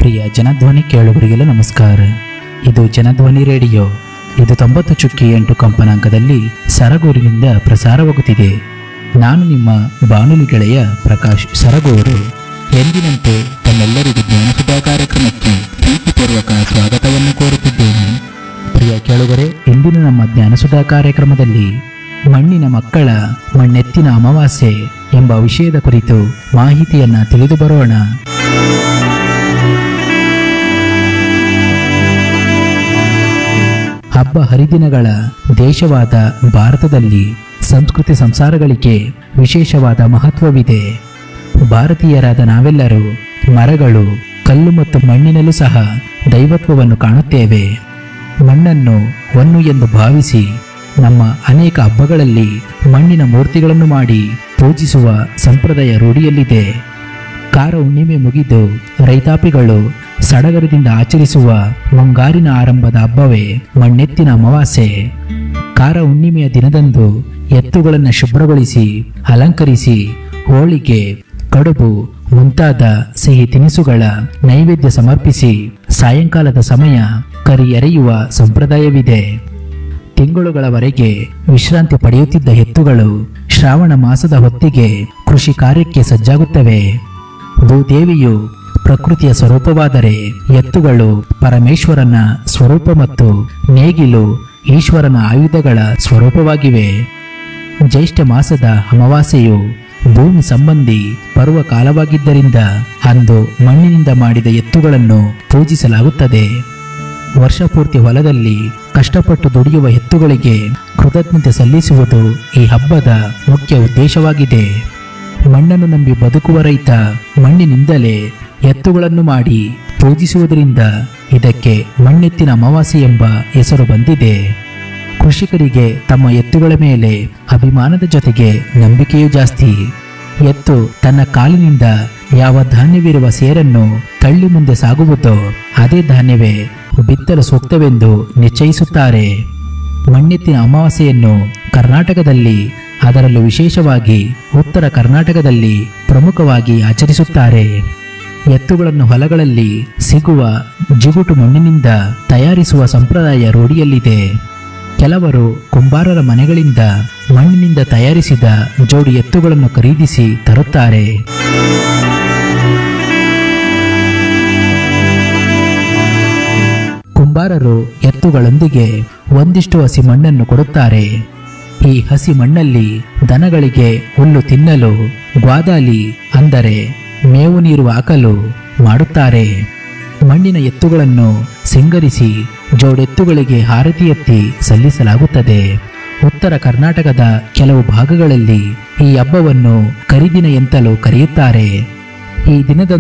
ಪ್ರಿಯ ಜನಧ್ವನಿ ಕೇಳುಗರಿಗೆಲ್ಲ ನಮಸ್ಕಾರ. ಇದು ಜನಧ್ವನಿ ರೇಡಿಯೋ. ಇದು 90.8 ಕಂಪನಾಂಕದಲ್ಲಿ ಸರಗೂರಿನಿಂದ ಪ್ರಸಾರವಾಗುತ್ತಿದೆ. ನಾನು ನಿಮ್ಮ ಬಾನುಲಿ ಗೆಳೆಯ ಪ್ರಕಾಶ್ ಸರಗೂರು. ಎಂದಿನಂತೆ ತಮ್ಮೆಲ್ಲರಿಗೂ ಜ್ಞಾನಸುಧಾ ಕಾರ್ಯಕ್ರಮಕ್ಕೆ ಪ್ರೀತಿಪೂರ್ವಕ ಸ್ವಾಗತವನ್ನು ಕೋರುತ್ತಿದ್ದೇನೆ. ಪ್ರಿಯ ಕೇಳುಗರೆ, ಇಂದಿನ ನಮ್ಮ ಜ್ಞಾನಸುಧಾ ಕಾರ್ಯಕ್ರಮದಲ್ಲಿ ಮಣ್ಣಿನ ಮಕ್ಕಳ ಮಣ್ಣೆತ್ತಿನ ಅಮಾವಾಸ್ಯೆ ಎಂಬ ವಿಷಯದ ಕುರಿತು ಮಾಹಿತಿಯನ್ನ ತಿಳಿದು ಬರೋಣ. ಹಬ್ಬ ಹರಿದಿನಗಳ ದೇಶವಾದ ಭಾರತದಲ್ಲಿ ಸಂಸ್ಕೃತಿ ಸಂಸಾರಗಳಿಗೆ ವಿಶೇಷವಾದ ಮಹತ್ವವಿದೆ. ಭಾರತೀಯರಾದ ನಾವೆಲ್ಲರೂ ಮರಗಳು, ಕಲ್ಲು ಮತ್ತು ಮಣ್ಣಿನಲ್ಲೂ ಸಹ ದೈವತ್ವವನ್ನು ಕಾಣುತ್ತೇವೆ. ಮಣ್ಣನ್ನು ಹೊನ್ನು ಎಂದು ಭಾವಿಸಿ ನಮ್ಮ ಅನೇಕ ಹಬ್ಬಗಳಲ್ಲಿ ಮಣ್ಣಿನ ಮೂರ್ತಿಗಳನ್ನು ಮಾಡಿ ಪೂಜಿಸುವ ಸಂಪ್ರದಾಯ ರೂಢಿಯಲ್ಲಿದೆ. ಕಾರ ಹುಣ್ಣಿಮೆ ಮುಗಿದು ರೈತಾಪಿಗಳು ಸಡಗರದಿಂದ ಆಚರಿಸುವ ಮುಂಗಾರಿನ ಆರಂಭದ ಹಬ್ಬವೇ ಮಣ್ಣೆತ್ತಿನ ಅಮಾವಾಸ್ಯೆ. ಕಾರ ಹುಣ್ಣಿಮೆಯ ದಿನದಂದು ಎತ್ತುಗಳನ್ನು ಶುಭ್ರಗೊಳಿಸಿ ಅಲಂಕರಿಸಿ ಹೋಳಿಗೆ, ಕಡುಬು ಮುಂತಾದ ಸಿಹಿ ತಿನಿಸುಗಳ ನೈವೇದ್ಯ ಸಮರ್ಪಿಸಿ ಸಾಯಂಕಾಲದ ಸಮಯ ಕರಿ ಎರೆಯುವ ಸಂಪ್ರದಾಯವಿದೆ. ತಿಂಗಳುಗಳವರೆಗೆ ವಿಶ್ರಾಂತಿ ಪಡೆಯುತ್ತಿದ್ದ ಎತ್ತುಗಳು ಶ್ರಾವಣ ಮಾಸದ ಹೊತ್ತಿಗೆ ಕೃಷಿ ಕಾರ್ಯಕ್ಕೆ ಸಜ್ಜಾಗುತ್ತವೆ. ಭೂದೇವಿಯು ಪ್ರಕೃತಿಯ ಸ್ವರೂಪವಾದರೆ ಎತ್ತುಗಳು ಪರಮೇಶ್ವರನ ಸ್ವರೂಪ ಮತ್ತು ನೇಗಿಲು ಈಶ್ವರನ ಆಯುಧಗಳ ಸ್ವರೂಪವಾಗಿವೆ. ಜ್ಯೇಷ್ಠ ಮಾಸದ ಅಮಾವಾಸ್ಯೆಯು ಭೂಮಿ ಸಂಬಂಧಿ ಪರ್ವ ಕಾಲವಾಗಿದ್ದರಿಂದ ಅಂದು ಮಣ್ಣಿನಿಂದ ಮಾಡಿದ ಎತ್ತುಗಳನ್ನು ಪೂಜಿಸಲಾಗುತ್ತದೆ. ವರ್ಷಪೂರ್ತಿ ಹೊಲದಲ್ಲಿ ಕಷ್ಟಪಟ್ಟು ದುಡಿಯುವ ಎತ್ತುಗಳಿಗೆ ಕೃತಜ್ಞತೆ ಸಲ್ಲಿಸುವುದು ಈ ಹಬ್ಬದ ಮುಖ್ಯ ಉದ್ದೇಶವಾಗಿದೆ. ಮಣ್ಣನ್ನು ನಂಬಿ ಬದುಕುವ ರೈತ ಮಣ್ಣಿನಿಂದಲೇ ಎತ್ತುಗಳನ್ನು ಮಾಡಿ ಪೂಜಿಸುವುದರಿಂದ ಇದಕ್ಕೆ ಮಣ್ಣೆತ್ತಿನ ಅಮಾವಾಸ್ಯೆ ಎಂಬ ಹೆಸರು ಬಂದಿದೆ. ಕೃಷಿಕರಿಗೆ ತಮ್ಮ ಎತ್ತುಗಳ ಮೇಲೆ ಅಭಿಮಾನದ ಜೊತೆಗೆ ನಂಬಿಕೆಯೂ ಜಾಸ್ತಿ. ಎತ್ತು ತನ್ನ ಕಾಲಿನಿಂದ ಯಾವ ಧಾನ್ಯವಿರುವ ಸೇರನ್ನು ತಳ್ಳಿ ಮುಂದೆ ಸಾಗುವುದೋ ಅದೇ ಧಾನ್ಯವೇ ಬಿತ್ತಲು ಸೂಕ್ತವೆಂದು ನಿಶ್ಚಯಿಸುತ್ತಾರೆ. ಮಣ್ಣೆತ್ತಿನ ಅಮಾವಾಸ್ಯೆಯನ್ನು ಕರ್ನಾಟಕದಲ್ಲಿ, ಅದರಲ್ಲೂ ವಿಶೇಷವಾಗಿ ಉತ್ತರ ಕರ್ನಾಟಕದಲ್ಲಿ ಪ್ರಮುಖವಾಗಿ ಆಚರಿಸುತ್ತಾರೆ. ಎತ್ತುಗಳನ್ನು ಹೊಲಗಳಲ್ಲಿ ಸಿಗುವ ಜಿಗುಟು ಮಣ್ಣಿನಿಂದ ತಯಾರಿಸುವ ಸಂಪ್ರದಾಯ ರೂಢಿಯಲ್ಲಿದೆ. ಕೆಲವರು ಕುಂಬಾರರ ಮನೆಗಳಿಂದ ಮಣ್ಣಿನಿಂದ ತಯಾರಿಸಿದ ಜೋಡಿ ಎತ್ತುಗಳನ್ನು ಖರೀದಿಸಿ ತರುತ್ತಾರೆ. ಕುಂಬಾರರು ಎತ್ತುಗಳೊಂದಿಗೆ ಒಂದಿಷ್ಟು ಹಸಿ ಮಣ್ಣನ್ನು ಕೊಡುತ್ತಾರೆ. ಈ ಹಸಿ ಮಣ್ಣಲ್ಲಿ ದನಗಳಿಗೆ ಹುಲ್ಲು ತಿನ್ನಲು ಗ್ವಾದಾಲಿ ಅಂದರೆ ಮೇವು ನೀರು ಹಾಕಲು ಮಾಡುತ್ತಾರೆ. ಮಣ್ಣಿನ ಎತ್ತುಗಳನ್ನು ಸಿಂಗರಿಸಿ ಜೋಡೆತ್ತುಗಳಿಗೆ ಹಾರತಿ ಎತ್ತಿ ಸಲ್ಲಿಸಲಾಗುತ್ತದೆ. ಉತ್ತರ ಕರ್ನಾಟಕದ ಕೆಲವು ಭಾಗಗಳಲ್ಲಿ ಈ ಹಬ್ಬವನ್ನು ಕರಿದಿನ ಎಂತಲೂ ಕರೆಯುತ್ತಾರೆ. ಈ ದಿನದಂದು